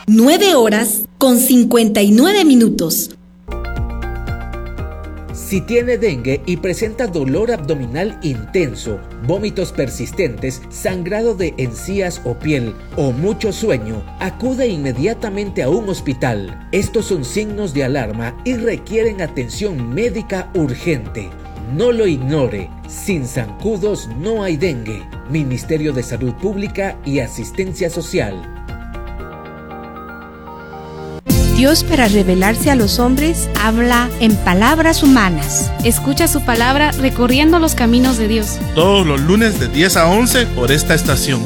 9:59. Si tiene dengue y presenta dolor abdominal intenso, vómitos persistentes, sangrado de encías o piel o mucho sueño, acude inmediatamente a un hospital. Estos son signos de alarma y requieren atención médica urgente. No lo ignore. Sin zancudos no hay dengue. Ministerio de Salud Pública y Asistencia Social. Dios, para revelarse a los hombres, habla en palabras humanas. Escucha su palabra recorriendo los caminos de Dios. Todos los lunes de 10 a 11 por esta estación.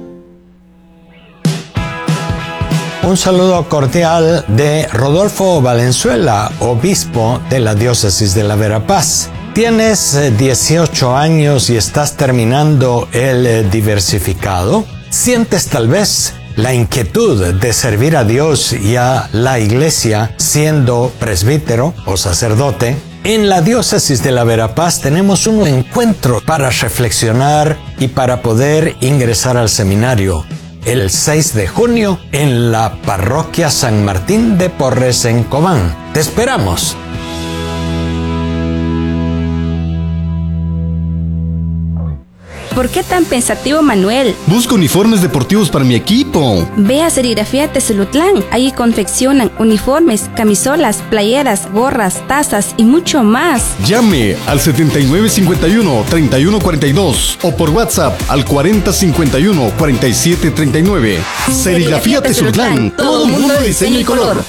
Un saludo cordial de Rodolfo Valenzuela, obispo de la diócesis de la Verapaz. ¿Tienes 18 años y estás terminando el diversificado? ¿Sientes tal vez la inquietud de servir a Dios y a la iglesia siendo presbítero o sacerdote? En la diócesis de la Verapaz tenemos un encuentro para reflexionar y para poder ingresar al seminario. El 6 de junio en la parroquia San Martín de Porres en Cobán. ¡Te esperamos! ¿Por qué tan pensativo, Manuel? Busco uniformes deportivos para mi equipo. Ve a Serigrafía Tezelutlán. Allí confeccionan uniformes, camisolas, playeras, gorras, tazas y mucho más. Llame al 7951-3142 o por WhatsApp al 4051-4739. Serigrafía Tezelutlán. Todo mundo de diseño y color.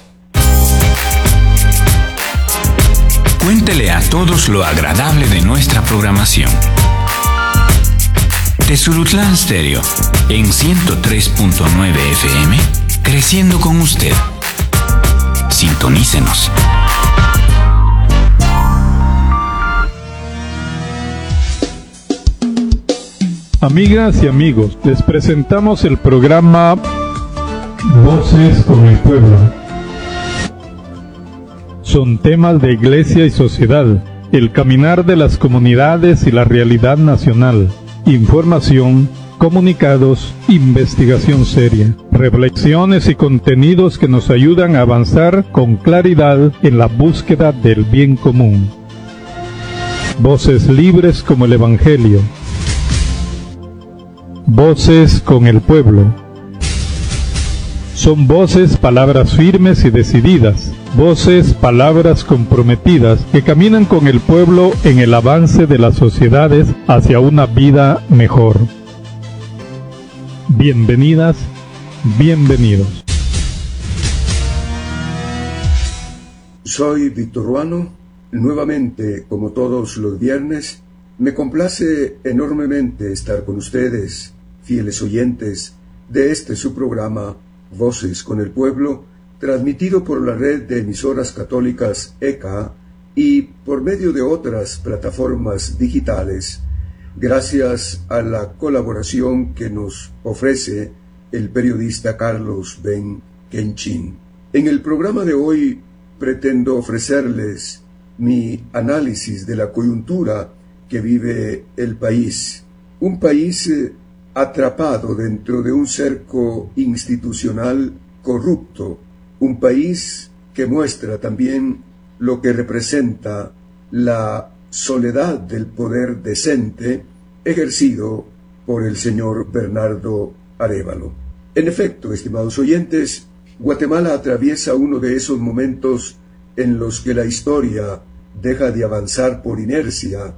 Cuéntele a todos lo agradable de nuestra programación. Tezelutlán Stereo, en 103.9 FM, creciendo con usted. Sintonícenos. Amigas y amigos, les presentamos el programa Voces con el Pueblo. Son temas de iglesia y sociedad, el caminar de las comunidades y la realidad nacional. Información, comunicados, investigación seria, reflexiones y contenidos que nos ayudan a avanzar con claridad en la búsqueda del bien común. Voces libres como el Evangelio. Voces con el pueblo. Son voces, palabras firmes y decididas. Voces, palabras comprometidas que caminan con el pueblo en el avance de las sociedades hacia una vida mejor. Bienvenidas, bienvenidos. Soy Víctor Ruano. Nuevamente, como todos los viernes, me complace enormemente estar con ustedes, fieles oyentes de su programa Voces con el Pueblo, transmitido por la red de emisoras católicas ECA y por medio de otras plataformas digitales, gracias a la colaboración que nos ofrece el periodista Carlos Ben Kenchin. En el programa de hoy pretendo ofrecerles mi análisis de la coyuntura que vive el país. Un país atrapado dentro de un cerco institucional corrupto. Un país que muestra también lo que representa la soledad del poder decente ejercido por el señor Bernardo Arévalo. En efecto, estimados oyentes, Guatemala atraviesa uno de esos momentos en los que la historia deja de avanzar por inercia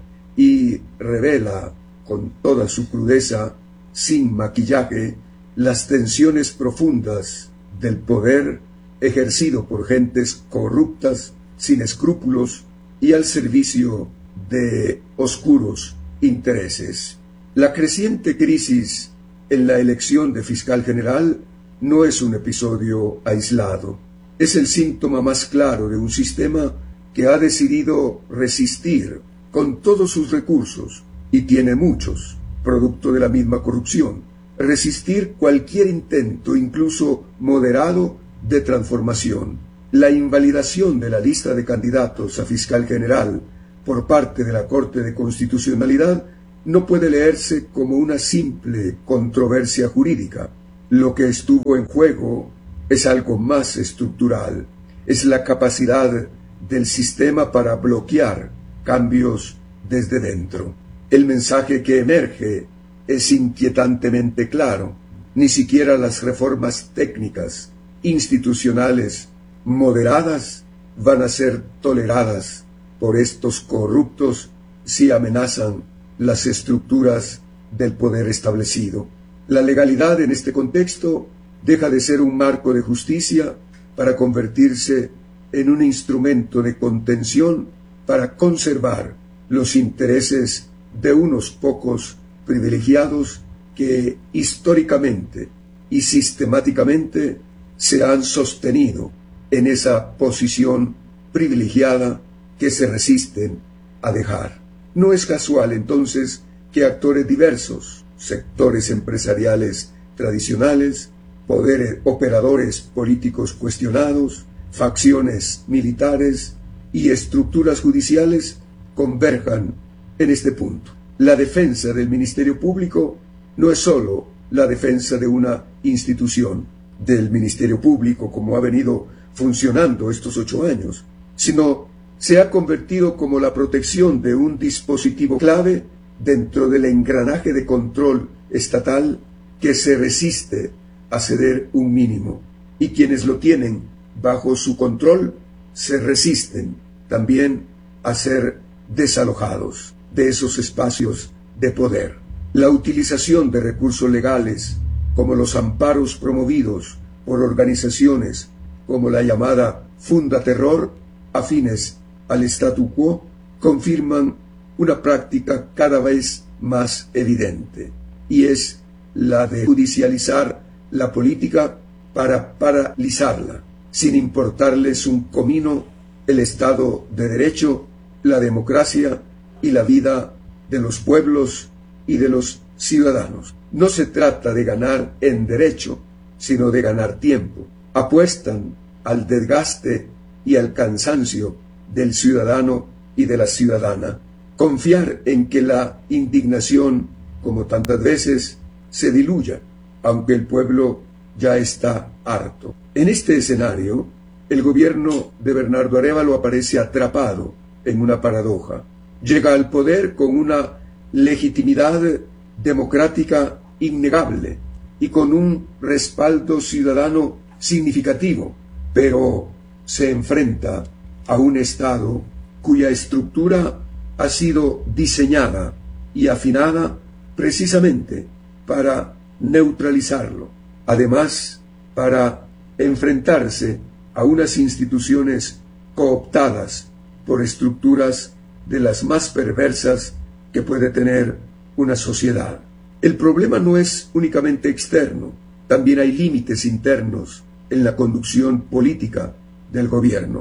y revela con toda su crudeza, sin maquillaje, las tensiones profundas del poder ejercido por gentes corruptas, sin escrúpulos y al servicio de oscuros intereses. La creciente crisis en la elección de fiscal general no es un episodio aislado. Es el síntoma más claro de un sistema que ha decidido resistir con todos sus recursos, y tiene muchos, producto de la misma corrupción, resistir cualquier intento, incluso moderado, de transformación. La invalidación de la lista de candidatos a fiscal general por parte de la Corte de Constitucionalidad no puede leerse como una simple controversia jurídica. Lo que estuvo en juego es algo más estructural, es la capacidad del sistema para bloquear cambios desde dentro. El mensaje que emerge es inquietantemente claro. Ni siquiera las reformas técnicas, institucionales, moderadas, van a ser toleradas por estos corruptos si amenazan las estructuras del poder establecido. La legalidad en este contexto deja de ser un marco de justicia para convertirse en un instrumento de contención para conservar los intereses de unos pocos privilegiados que históricamente y sistemáticamente se han sostenido en esa posición privilegiada que se resisten a dejar. No es casual entonces que actores diversos, sectores empresariales tradicionales, operadores políticos cuestionados, facciones militares y estructuras judiciales converjan en este punto. La defensa del Ministerio Público no es sólo la defensa de una institución, del Ministerio Público como ha venido funcionando estos 8 años, sino se ha convertido como la protección de un dispositivo clave dentro del engranaje de control estatal que se resiste a ceder un mínimo, y quienes lo tienen bajo su control se resisten también a ser desalojados de esos espacios de poder. La utilización de recursos legales, como los amparos promovidos por organizaciones como la llamada Funda Terror, afines al statu quo, confirman una práctica cada vez más evidente, y es la de judicializar la política para paralizarla, sin importarles un comino el Estado de Derecho, la democracia y la vida de los pueblos y de los ciudadanos. No se trata de ganar en derecho, sino de ganar tiempo. Apuestan al desgaste y al cansancio del ciudadano y de la ciudadana. Confiar en que la indignación, como tantas veces, se diluya, aunque el pueblo ya está harto. En este escenario, el gobierno de Bernardo Arévalo aparece atrapado en una paradoja. Llega al poder con una legitimidad democrática innegable y con un respaldo ciudadano significativo, pero se enfrenta a un Estado cuya estructura ha sido diseñada y afinada precisamente para neutralizarlo, además para enfrentarse a unas instituciones cooptadas por estructuras de las más perversas que puede tener una sociedad. El problema no es únicamente externo, también hay límites internos en la conducción política del gobierno.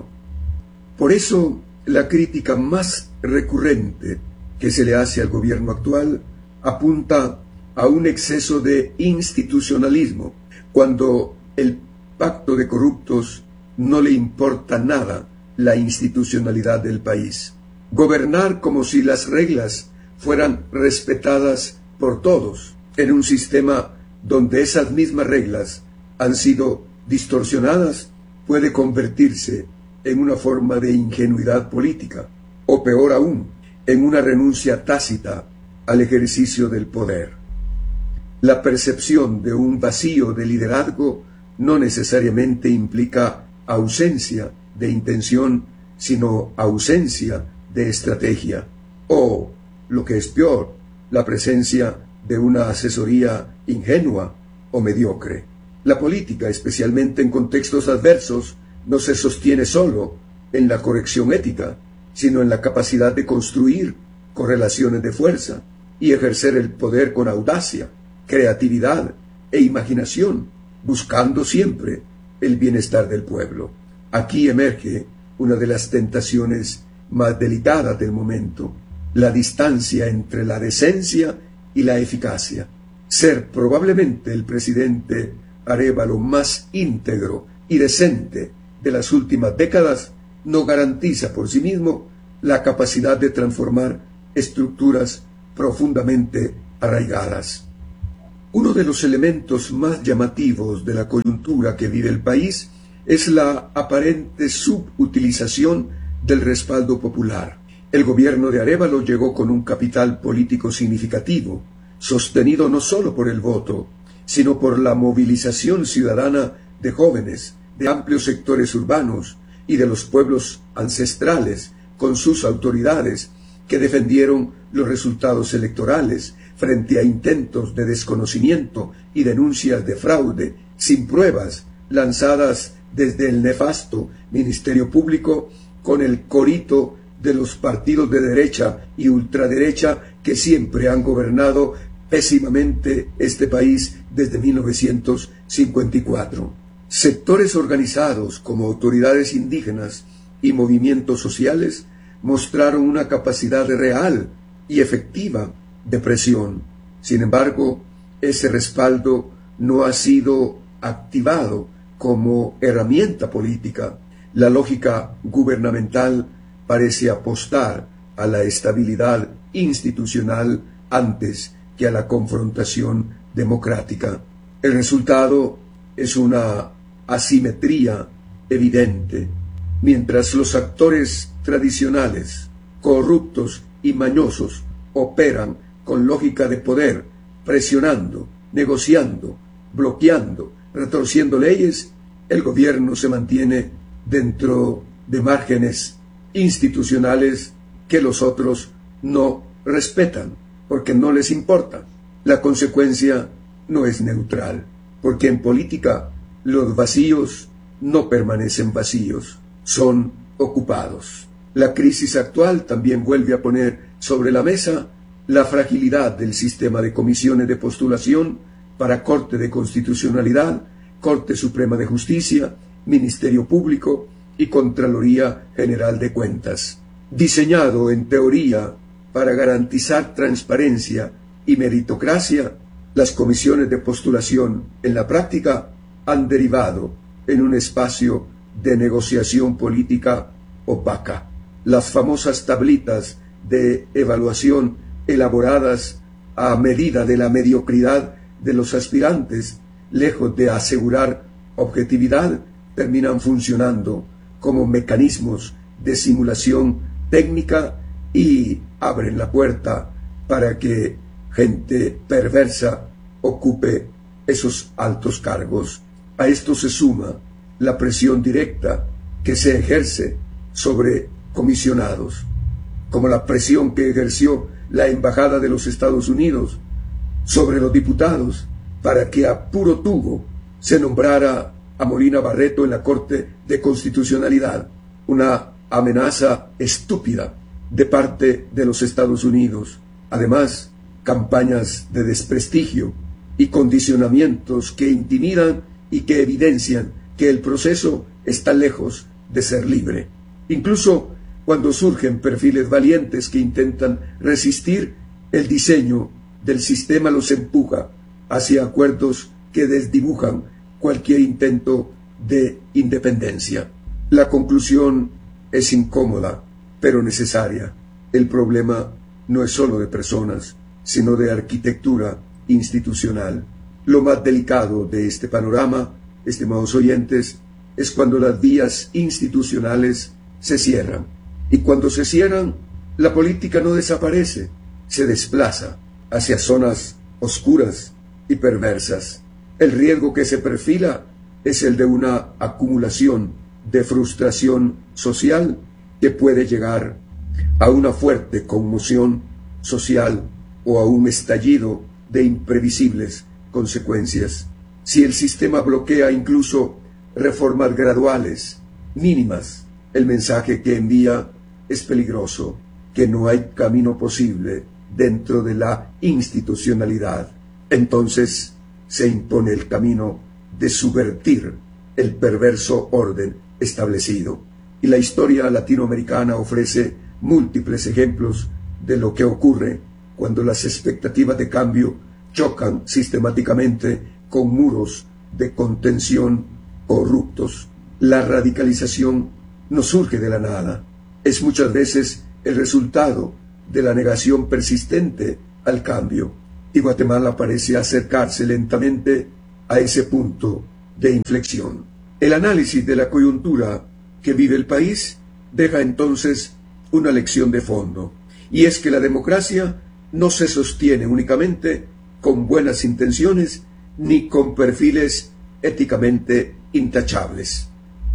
Por eso, la crítica más recurrente que se le hace al gobierno actual apunta a un exceso de institucionalismo, cuando el pacto de corruptos no le importa nada la institucionalidad del país. Gobernar como si las reglas fueran respetadas por todos, en un sistema donde esas mismas reglas han sido distorsionadas, puede convertirse en una forma de ingenuidad política, o peor aún, en una renuncia tácita al ejercicio del poder. La percepción de un vacío de liderazgo no necesariamente implica ausencia de intención, sino ausencia de estrategia, o, lo que es peor, la presencia de una asesoría ingenua o mediocre. La política, especialmente en contextos adversos, no se sostiene solo en la corrección ética, sino en la capacidad de construir correlaciones de fuerza y ejercer el poder con audacia, creatividad e imaginación, buscando siempre el bienestar del pueblo. Aquí emerge una de las tentaciones más delicadas del momento, la distancia entre la decencia y la eficacia. Ser probablemente el presidente Arévalo más íntegro y decente de las últimas décadas no garantiza por sí mismo la capacidad de transformar estructuras profundamente arraigadas. Uno de los elementos más llamativos de la coyuntura que vive el país es la aparente subutilización del respaldo popular. El gobierno de Arévalo llegó con un capital político significativo, sostenido no solo por el voto, sino por la movilización ciudadana de jóvenes, de amplios sectores urbanos y de los pueblos ancestrales con sus autoridades que defendieron los resultados electorales frente a intentos de desconocimiento y denuncias de fraude sin pruebas lanzadas desde el nefasto Ministerio Público con el corito de los partidos de derecha y ultraderecha que siempre han gobernado pésimamente este país desde 1954. Sectores organizados como autoridades indígenas y movimientos sociales mostraron una capacidad real y efectiva de presión. Sin embargo, ese respaldo no ha sido activado como herramienta política. La lógica gubernamental parece apostar a la estabilidad institucional antes que a la confrontación democrática. El resultado es una asimetría evidente. Mientras los actores tradicionales, corruptos y mañosos, operan con lógica de poder, presionando, negociando, bloqueando, retorciendo leyes, el gobierno se mantiene dentro de márgenes institucionales que los otros no respetan, porque no les importa. La consecuencia no es neutral, porque en política los vacíos no permanecen vacíos, son ocupados. La crisis actual también vuelve a poner sobre la mesa la fragilidad del sistema de comisiones de postulación para Corte de Constitucionalidad, Corte Suprema de Justicia, Ministerio Público y Contraloría General de Cuentas. Diseñado en teoría para garantizar transparencia y meritocracia, las comisiones de postulación en la práctica han derivado en un espacio de negociación política opaca. Las famosas tablitas de evaluación elaboradas a medida de la mediocridad de los aspirantes, lejos de asegurar objetividad, terminan funcionando como mecanismos de simulación técnica y abren la puerta para que gente perversa ocupe esos altos cargos. A esto se suma la presión directa que se ejerce sobre comisionados, como la presión que ejerció la Embajada de los Estados Unidos sobre los diputados para que a puro tubo se nombrara a Molina Barreto en la Corte de Constitucionalidad, una amenaza estúpida de parte de los Estados Unidos. Además, campañas de desprestigio y condicionamientos que intimidan y que evidencian que el proceso está lejos de ser libre. Incluso cuando surgen perfiles valientes que intentan resistir, el diseño del sistema los empuja hacia acuerdos que desdibujan cualquier intento de independencia. La conclusión es incómoda, pero necesaria. El problema no es solo de personas, sino de arquitectura institucional. Lo más delicado de este panorama, estimados oyentes, es cuando las vías institucionales se cierran. Y cuando se cierran, la política no desaparece, se desplaza hacia zonas oscuras y perversas. El riesgo que se perfila es el de una acumulación de frustración social que puede llegar a una fuerte conmoción social o a un estallido de imprevisibles consecuencias. Si el sistema bloquea incluso reformas graduales, mínimas, el mensaje que envía es peligroso, que no hay camino posible dentro de la institucionalidad. Entonces se impone el camino de subvertir el perverso orden establecido. Y la historia latinoamericana ofrece múltiples ejemplos de lo que ocurre cuando las expectativas de cambio chocan sistemáticamente con muros de contención corruptos. La radicalización no surge de la nada, es muchas veces el resultado de la negación persistente al cambio. y Guatemala parece acercarse lentamente a ese punto de inflexión. El análisis de la coyuntura que vive el país deja entonces una lección de fondo, y es que la democracia no se sostiene únicamente con buenas intenciones ni con perfiles éticamente intachables.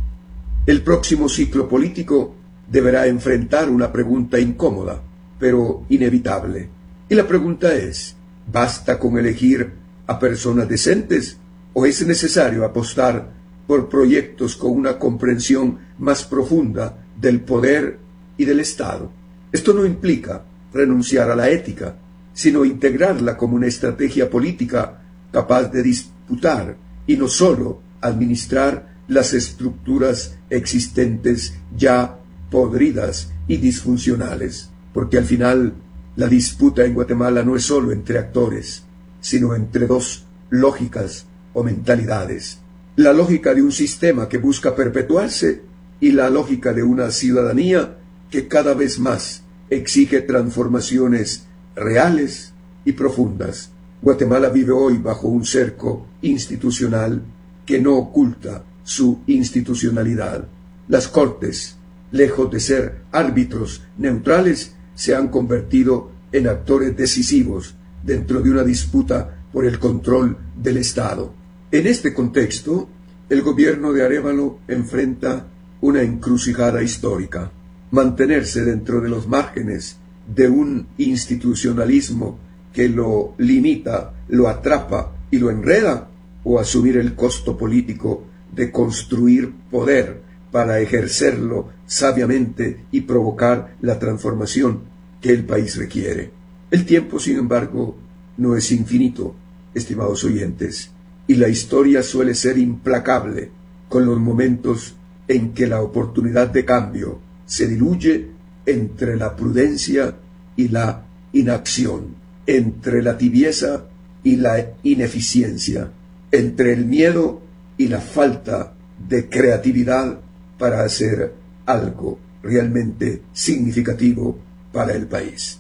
El próximo ciclo político deberá enfrentar una pregunta incómoda, pero inevitable. Y la pregunta es, ¿basta con elegir a personas decentes o es necesario apostar por proyectos con una comprensión más profunda del poder y del Estado? Esto no implica renunciar a la ética, sino integrarla como una estrategia política capaz de disputar y no solo administrar las estructuras existentes ya podridas y disfuncionales, porque al final la disputa en Guatemala no es solo entre actores, sino entre dos lógicas o mentalidades. La lógica de un sistema que busca perpetuarse y la lógica de una ciudadanía que cada vez más exige transformaciones reales y profundas. Guatemala vive hoy bajo un cerco institucional que no oculta su institucionalidad. Las Cortes, lejos de ser árbitros neutrales, se han convertido en actores decisivos dentro de una disputa por el control del Estado. En este contexto, el gobierno de Arévalo enfrenta una encrucijada histórica: mantenerse dentro de los márgenes de un institucionalismo que lo limita, lo atrapa y lo enreda, o asumir el costo político de construir poder para ejercerlo sabiamente y provocar la transformación que el país requiere. El tiempo, sin embargo, no es infinito, estimados oyentes, y la historia suele ser implacable con los momentos en que la oportunidad de cambio se diluye entre la prudencia y la inacción, entre la tibieza y la ineficiencia, entre el miedo y la falta de creatividad para hacer algo realmente significativo para el país.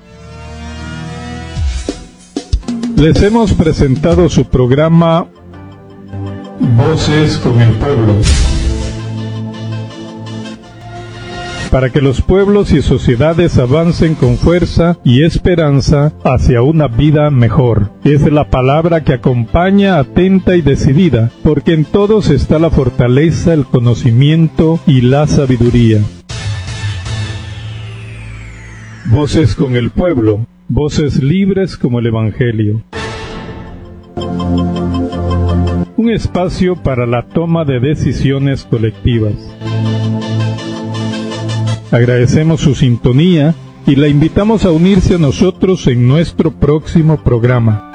Les hemos presentado su programa Voces con el Pueblo, para que los pueblos y sociedades avancen con fuerza y esperanza hacia una vida mejor. Es la palabra que acompaña atenta y decidida, porque en todos está la fortaleza, el conocimiento y la sabiduría. Voces con el Pueblo, voces libres como el Evangelio. Un espacio para la toma de decisiones colectivas. Agradecemos su sintonía y la invitamos a unirse a nosotros en nuestro próximo programa.